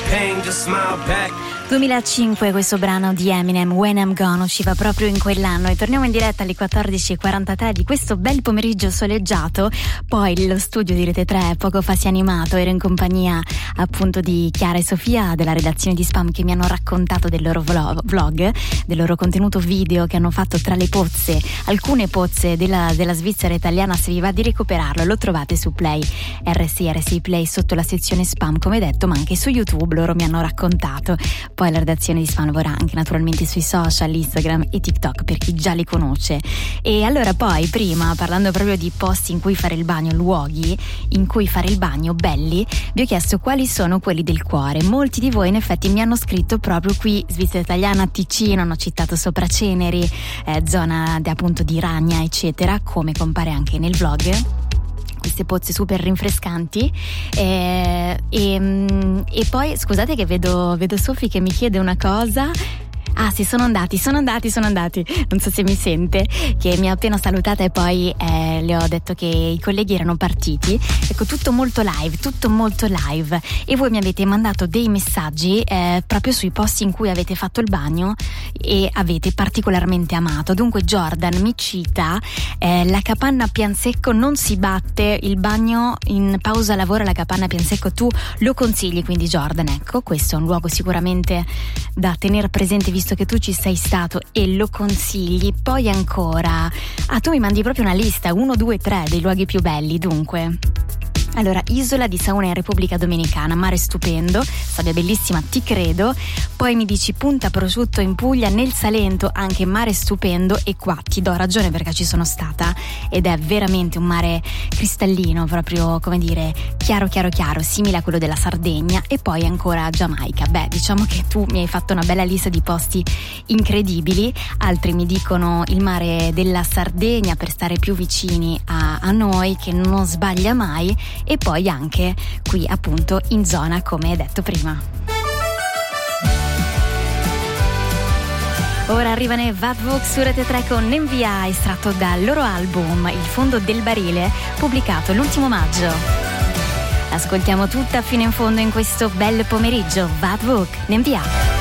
pain, just smile back. 2005 questo brano di Eminem, When I'm Gone, usciva proprio in quell'anno. E torniamo in diretta alle 14.43 di questo bel pomeriggio soleggiato. Poi lo studio di Rete 3 poco fa si è animato, ero in compagnia appunto di Chiara e Sofia della redazione di Spam, che mi hanno raccontato del loro vlog, del loro contenuto video che hanno fatto tra le pozze, alcune pozze della Svizzera italiana. Se vi va di recuperarlo lo trovate su Play RSI Play sotto la sezione Spam, come detto, ma anche su YouTube loro mi hanno raccontato. Poi la redazione di Spam lavora anche naturalmente sui social, Instagram e TikTok per chi già li conosce. E allora poi prima, parlando proprio di posti in cui fare il bagno, luoghi in cui fare il bagno belli, vi ho chiesto quali sono quelli del cuore. Molti di voi in effetti mi hanno scritto proprio qui, Svizzera italiana, Ticino, hanno citato Sopraceneri, zona appunto di Ragna eccetera, come compare anche nel vlog. Queste pozze super rinfrescanti e poi scusate che vedo Sofì che mi chiede una cosa. Ah sì, sono andati, non so se mi sente, che mi ha appena salutata e poi le ho detto che i colleghi erano partiti. Ecco, tutto molto live e voi mi avete mandato dei messaggi proprio sui posti in cui avete fatto il bagno e avete particolarmente amato. Dunque Jordan mi cita la capanna a Piansecco, non si batte, il bagno in pausa lavoro alla capanna a Piansecco, tu lo consigli quindi Jordan? Ecco, questo è un luogo sicuramente da tenere presente visto che tu ci sei stato e lo consigli. Poi ancora tu mi mandi proprio una lista 1, 2, 3 dei luoghi più belli. Dunque allora, Isola di Saona in Repubblica Dominicana, mare stupendo, sabbia bellissima, ti credo. Poi mi dici Punta Prosciutto in Puglia, nel Salento, anche mare stupendo. E qua ti do ragione perché ci sono stata ed è veramente un mare cristallino, proprio come dire chiaro, simile a quello della Sardegna. E poi ancora Giamaica. Beh, diciamo che tu mi hai fatto una bella lista di posti incredibili. Altri mi dicono il mare della Sardegna per stare più vicini a noi, che non sbaglia mai. E poi anche qui appunto in zona, come detto prima. Ora arrivano Vadvuk su Rete 3 con NVA, estratto dal loro album Il fondo del barile, pubblicato l'1 maggio. Ascoltiamo tutta fino in fondo in questo bel pomeriggio. Vadvuk, NVA.